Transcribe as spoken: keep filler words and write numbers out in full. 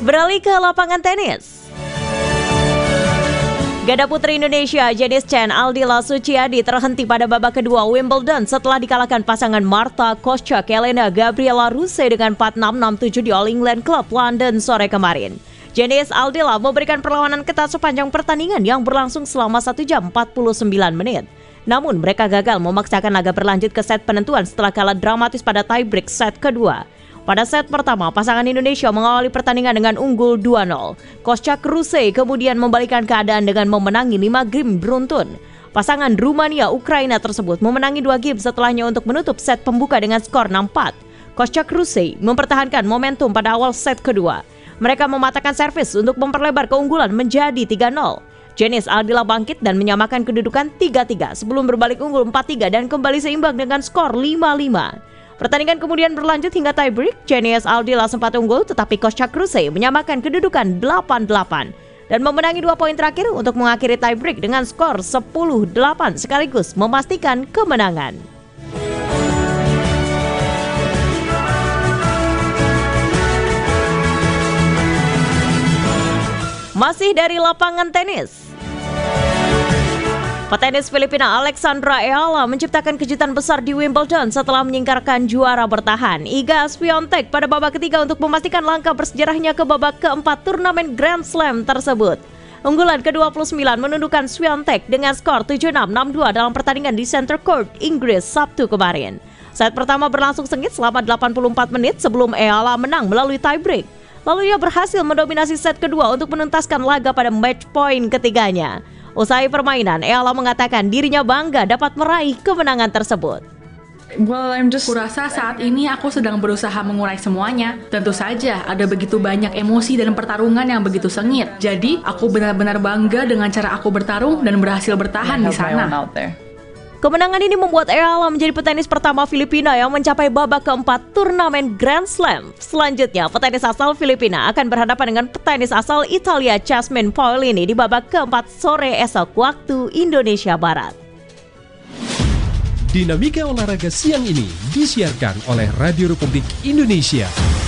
Beralih ke lapangan tenis. Ganda putri Indonesia Janice Chen Aldila Suciadi terhenti pada babak kedua Wimbledon setelah dikalahkan pasangan Marta Kostyuk Elena Gabriela Ruse dengan empat enam enam tujuh di All England Club London sore kemarin. Janice Aldila memberikan perlawanan ketat sepanjang pertandingan yang berlangsung selama satu jam empat puluh sembilan menit. Namun mereka gagal memaksakan laga berlanjut ke set penentuan setelah kalah dramatis pada tiebreak set kedua. Pada set pertama, pasangan Indonesia mengawali pertandingan dengan unggul dua nol. Kostyuk Ruse kemudian membalikkan keadaan dengan memenangi lima game beruntun. Pasangan Rumania-Ukraina tersebut memenangi dua game setelahnya untuk menutup set pembuka dengan skor enam empat. Kostyuk Ruse mempertahankan momentum pada awal set kedua. Mereka mematahkan servis untuk memperlebar keunggulan menjadi tiga nol. Janice Aldila bangkit dan menyamakan kedudukan tiga tiga sebelum berbalik unggul empat tiga dan kembali seimbang dengan skor lima lima. Pertandingan kemudian berlanjut hingga tiebreak. Janice Aldila sempat unggul tetapi Kostyuk Ruse menyamakan kedudukan delapan delapan dan memenangi dua poin terakhir untuk mengakhiri tiebreak dengan skor sepuluh delapan sekaligus memastikan kemenangan. Masih dari lapangan tenis. Petenis Filipina Alexandra Eala menciptakan kejutan besar di Wimbledon setelah menyingkirkan juara bertahan Iga Swiatek pada babak ketiga untuk memastikan langkah bersejarahnya ke babak keempat turnamen Grand Slam tersebut. Unggulan ke dua puluh sembilan menundukkan Swiatek dengan skor tujuh enam enam dua dalam pertandingan di Center Court, Inggris Sabtu kemarin. Set pertama berlangsung sengit selama delapan puluh empat menit sebelum Eala menang melalui tiebreak. Lalu ia berhasil mendominasi set kedua untuk menuntaskan laga pada match point ketiganya. Usai permainan, Eala mengatakan dirinya bangga dapat meraih kemenangan tersebut. Well, I'm just... Kurasa saat ini aku sedang berusaha mengurai semuanya. Tentu saja ada begitu banyak emosi dan pertarungan yang begitu sengit. Jadi, aku benar-benar bangga dengan cara aku bertarung dan berhasil bertahan di sana. Kemenangan ini membuat Eala menjadi petenis pertama Filipina yang mencapai babak keempat turnamen Grand Slam. Selanjutnya, petenis asal Filipina akan berhadapan dengan petenis asal Italia Jasmine Paolini di babak keempat sore esok waktu Indonesia Barat. Dinamika olahraga siang ini disiarkan oleh Radio Republik Indonesia.